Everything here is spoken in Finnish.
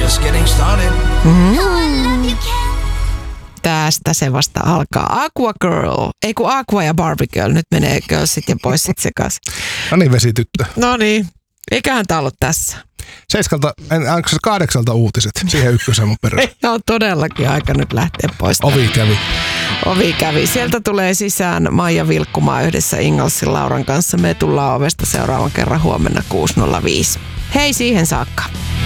just getting started. Tästä se vasta alkaa. Aqua Girl. Ei kun Aqua ja Barbie Girl. Nyt menee girlsit ja boysit sekas. No niin, vesityttö. No niin. Eiköhän tää ollut tässä. 8 uutiset. Siihen ykkösen mun perään. On todellakin aika nyt lähteä pois. Ovi kävi. Sieltä tulee sisään Maija Vilkkumaa yhdessä Ingalsin Lauran kanssa. Me tullaan ovesta seuraavan kerran huomenna 6.05. Hei siihen saakka.